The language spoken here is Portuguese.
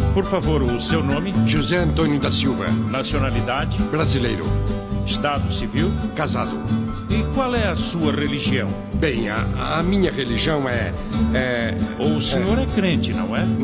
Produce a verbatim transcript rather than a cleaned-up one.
Por favor, o seu nome? José Antônio da Silva. Nacionalidade? Brasileiro. Estado civil? Casado. E qual é a sua religião? Bem, a, a minha religião é... é O senhor é, é crente, não é?